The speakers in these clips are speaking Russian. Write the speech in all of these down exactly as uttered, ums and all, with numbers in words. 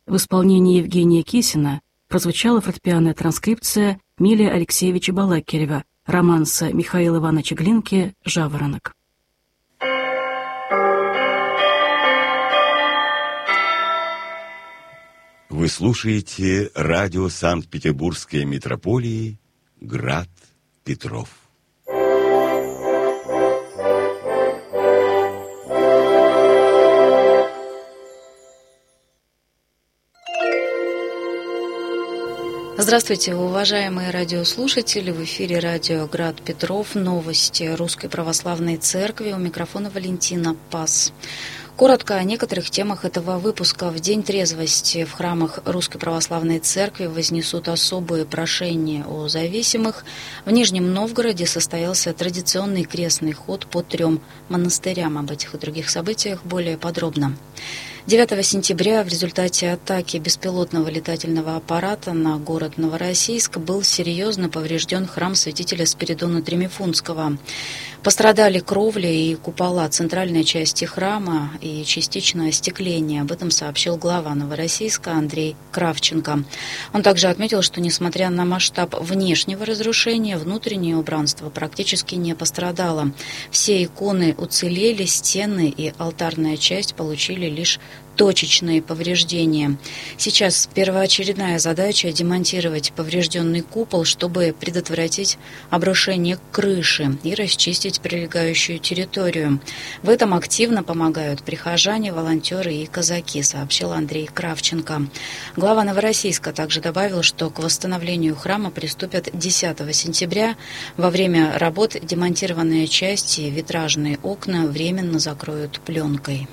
В исполнении Евгения Кисина прозвучала фортепианная транскрипция Милия Алексеевича Балакирева романса Михаила Ивановича Глинки «Жаворонок». Вы слушаете радио Санкт-Петербургской метрополии «Град Петров». Здравствуйте, уважаемые радиослушатели! В эфире радио «Град Петров». Новости Русской Православной Церкви. У микрофона Валентина Пас. Коротко о некоторых темах этого выпуска. В День трезвости в храмах Русской Православной Церкви вознесут особые прошения о зависимых. В Нижнем Новгороде состоялся традиционный крестный ход по трем монастырям. Об этих и других событиях более подробно. девятого сентября в результате атаки беспилотного летательного аппарата на город Новороссийск был серьезно поврежден храм святителя Спиридона Тремифунского. Пострадали кровля и купола центральной части храма и частично остекление. Об этом сообщил глава Новороссийска Андрей Кравченко. Он также отметил, что несмотря на масштаб внешнего разрушения, внутреннее убранство практически не пострадало. Все иконы уцелели, стены и алтарная часть получили лишь точечные повреждения. Сейчас первоочередная задача — демонтировать поврежденный купол, чтобы предотвратить обрушение крыши и расчистить прилегающую территорию. В этом активно помогают прихожане, волонтеры и казаки, сообщил Андрей Кравченко. Глава Новороссийска также добавил, что к восстановлению храма приступят десятого сентября. Во время работ демонтированные части и витражные окна временно закроют пленкой.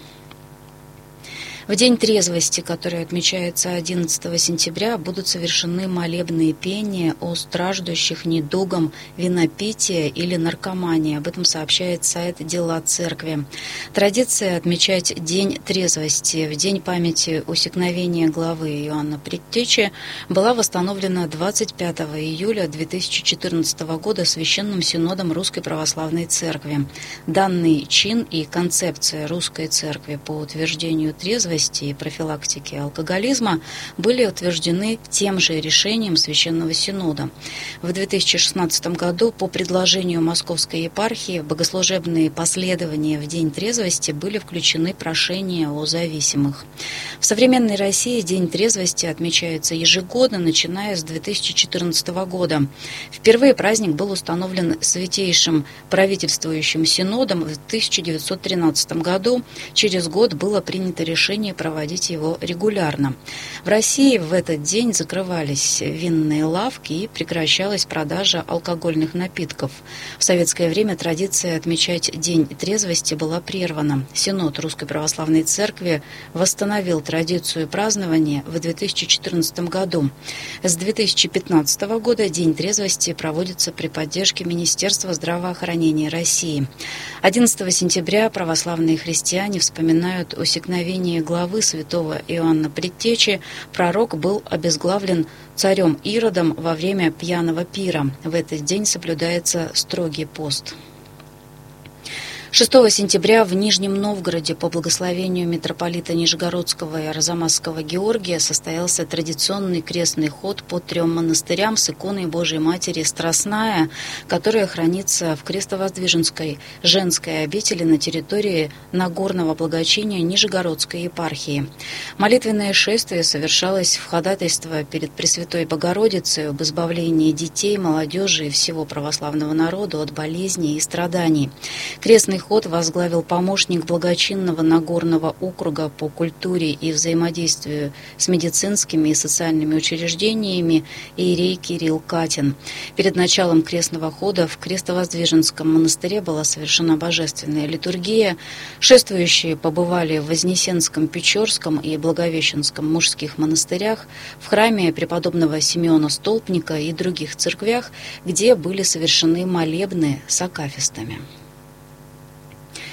В День трезвости, который отмечается одиннадцатого сентября, будут совершены молебные пения о страждущих недугом винопития или наркомании. Об этом сообщает сайт «Дела Церкви». Традиция отмечать День трезвости в день памяти усекновения главы Иоанна Предтечи была восстановлена двадцать пятого июля две тысячи четырнадцатого года Священным Синодом Русской Православной Церкви. Данный чин и концепция Русской Церкви по утверждению трезвости и профилактики алкоголизма были утверждены тем же решением Священного Синода. В две тысячи шестнадцатом году по предложению Московской епархии в богослужебные последования в День трезвости были включены прошения о зависимых. В современной России День трезвости отмечается ежегодно, начиная с две тысячи четырнадцатого года. Впервые праздник был установлен Святейшим правительствующим Синодом в тысяча девятьсот тринадцатом году. Через год было принято решение проводить его регулярно. В России в этот день закрывались винные лавки и прекращалась продажа алкогольных напитков. В советское время традиция отмечать День трезвости была прервана. Синод Русской Православной Церкви восстановил традицию празднования в две тысячи четырнадцатом году. С две тысячи пятнадцатого года День трезвости проводится при поддержке Министерства здравоохранения России. одиннадцатого сентября православные христиане вспоминают усекновение главы святого Иоанна Предтечи. Пророк был обезглавлен царем Иродом во время пьяного пира. В этот день соблюдается строгий пост. шестого сентября в Нижнем Новгороде по благословению митрополита Нижегородского и Арзамасского Георгия состоялся традиционный крестный ход по трем монастырям с иконой Божией Матери Страстная, которая хранится в Крестовоздвиженской женской обители на территории Нагорного благочиния Нижегородской епархии. Молитвенное шествие совершалось в ходатайство перед Пресвятой Богородицей об избавлении детей, молодежи и всего православного народа от болезней и страданий. Крестный ход возглавил помощник благочинного Нагорного округа по культуре и взаимодействию с медицинскими и социальными учреждениями иерей Кирилл Катин. Перед началом крестного хода в Крестовоздвиженском монастыре была совершена божественная литургия. Шествующие побывали в Вознесенском, Печорском и Благовещенском мужских монастырях, в храме преподобного Симеона Столпника и других церквях, где были совершены молебны с акафистами.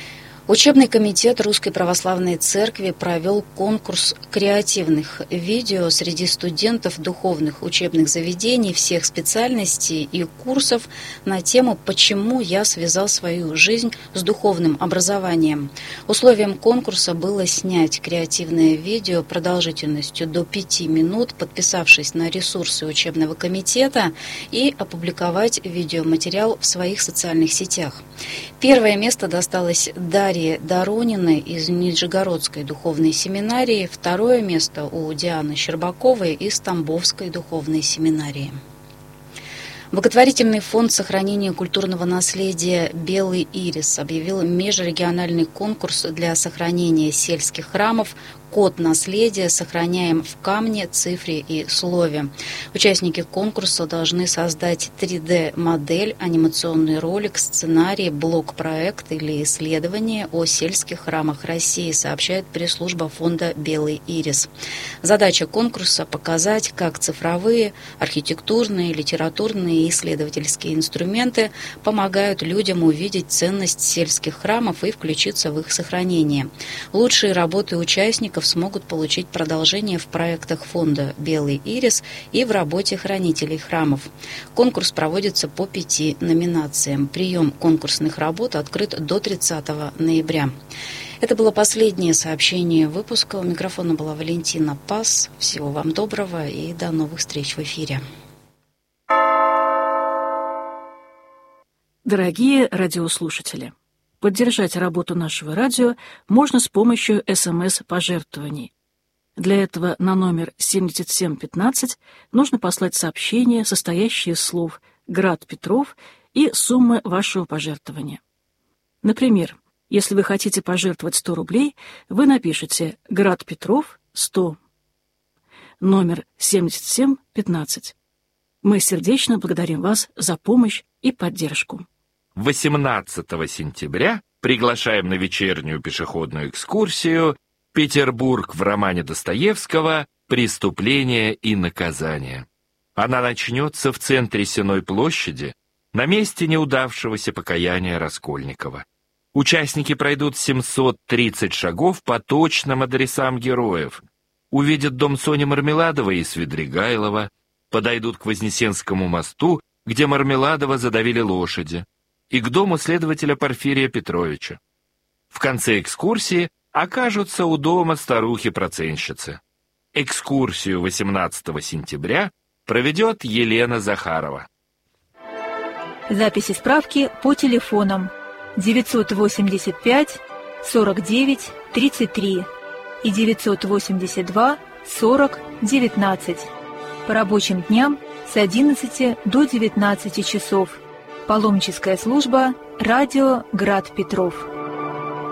Учебный комитет Русской Православной Церкви провел конкурс креативных видео среди студентов духовных учебных заведений всех специальностей и курсов на тему «Почему я связал свою жизнь с духовным образованием?». Условием конкурса было снять креативное видео продолжительностью до пяти минут, подписавшись на ресурсы учебного комитета, и опубликовать видеоматериал в своих социальных сетях. Первое место досталось Дарье Доронина из Нижегородской духовной семинарии, второе место у Дианы Щербаковой из Тамбовской духовной семинарии. Благотворительный фонд сохранения культурного наследия «Белый ирис» объявил межрегиональный конкурс для сохранения сельских храмов «Код наследия. Сохраняем в камне, цифре и слове». Участники конкурса должны создать три дэ-модель, анимационный ролик, сценарий, блок-проект или исследование о сельских храмах России, сообщает пресс-служба фонда «Белый ирис». Задача конкурса – показать, как цифровые, архитектурные, литературные и исследовательские инструменты помогают людям увидеть ценность сельских храмов и включиться в их сохранение. Лучшие работы участников смогут получить продолжение в проектах фонда «Белый ирис» и в работе хранителей храмов. Конкурс проводится по пяти номинациям. Прием конкурсных работ открыт до тридцатого ноября. Это было последнее сообщение выпуска. У микрофона была Валентина Пас. Всего вам доброго и до новых встреч в эфире. Дорогие радиослушатели, поддержать работу нашего радио можно с помощью эс эм эс-пожертвований. Для этого на номер семьдесят семь пятнадцать нужно послать сообщение, состоящее из слов «Град Петров» и суммы вашего пожертвования. Например, если вы хотите пожертвовать сто рублей, вы напишите «Град Петров сто», номер семьдесят семь пятнадцать. Мы сердечно благодарим вас за помощь и поддержку. восемнадцатого сентября приглашаем на вечернюю пешеходную экскурсию «Петербург в романе Достоевского. Преступление и наказание». Она начнется в центре Сенной площади, на месте неудавшегося покаяния Раскольникова. Участники пройдут семьсот тридцать шагов по точным адресам героев, увидят дом Сони Мармеладовой и Свидригайлова, подойдут к Вознесенскому мосту, где Мармеладова задавили лошади, и к дому следователя Порфирия Петровича. В конце экскурсии окажутся у дома старухи-проценщицы. Экскурсию восемнадцатого сентября проведет Елена Захарова. Записи справки по телефонам девятьсот восемьдесят пять сорок девять тридцать три и девятьсот восемьдесят два сорок девятнадцать. По рабочим дням с одиннадцати до девятнадцати часов. Паломническая служба «Радио Град Петров».